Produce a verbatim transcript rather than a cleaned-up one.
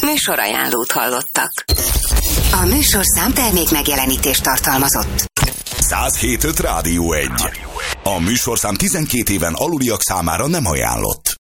Műsorajánlót hallottak. A műsorszám termék megjelenítést tartalmazott. száz hét pont öt Rádió egy. A műsorszám tizenkét éven aluliak számára nem ajánlott.